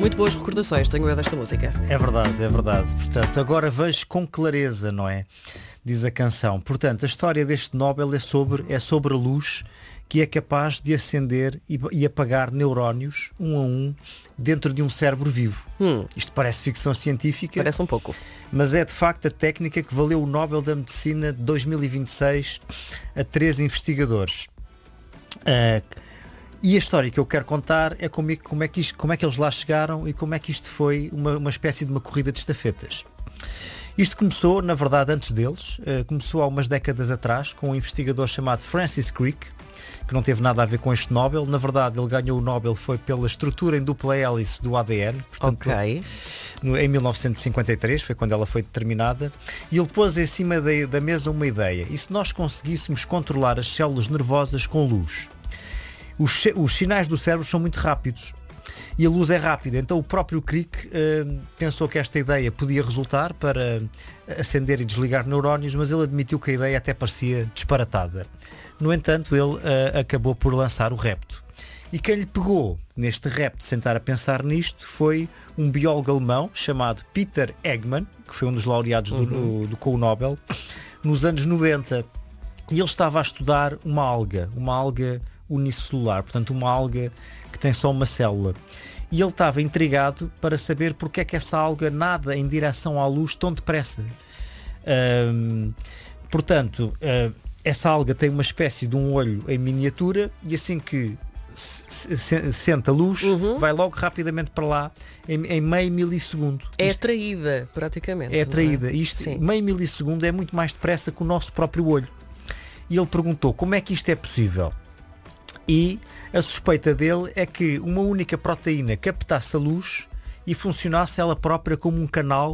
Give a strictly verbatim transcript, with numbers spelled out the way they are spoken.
Muito boas recordações, tenho eu desta música. É verdade, é verdade. Portanto, agora vejo com clareza, não é? Diz a canção. Portanto, a história deste Nobel é sobre, é sobre a luz que é capaz de acender e, e apagar neurónios, um a um, dentro de um cérebro vivo. Hum. Isto parece ficção científica. Parece um pouco. Mas é de facto a técnica que valeu o Nobel da Medicina de dois mil e vinte e seis a três investigadores. Uh, e a história que eu quero contar é como é, como é, que, isto, como é que eles lá chegaram e como é que isto foi uma, uma espécie de uma corrida de estafetas. Isto começou, na verdade, antes deles. Uh, começou há umas décadas atrás com um investigador chamado Francis Crick, que não teve nada a ver com este Nobel. Na verdade, ele ganhou o Nobel foi pela estrutura em dupla hélice do A D N. Portanto, ok. No, em mil novecentos e cinquenta e três, foi quando ela foi determinada. E ele pôs em cima da, da mesa uma ideia. E se nós conseguíssemos controlar as células nervosas com luz? Os, os sinais do cérebro são muito rápidos. E a luz é rápida. Então o próprio Crick uh, pensou que esta ideia podia resultar para acender e desligar neurónios, mas ele admitiu que a ideia até parecia disparatada. No entanto, ele uh, acabou por lançar o repto. E quem lhe pegou neste repto de sentar a pensar nisto foi um biólogo alemão chamado Peter Eggman, que foi um dos laureados do, uhum. do, do, com o Nobel, nos anos noventa. E ele estava a estudar uma alga, uma alga unicelular, portanto uma alga que tem só uma célula. E ele estava intrigado para saber porque é que essa alga nada em direção à luz tão depressa. Um, portanto, uh, essa alga tem uma espécie de um olho em miniatura e assim que se, se, sente a luz, uhum. vai logo rapidamente para lá em, em meio milissegundo. É Isto, atraída, praticamente. É atraída. É? Isto, Sim. meio milissegundo é muito mais depressa que o nosso próprio olho. E ele perguntou como é que isto é possível. E a suspeita dele é que uma única proteína captasse a luz e funcionasse ela própria como um canal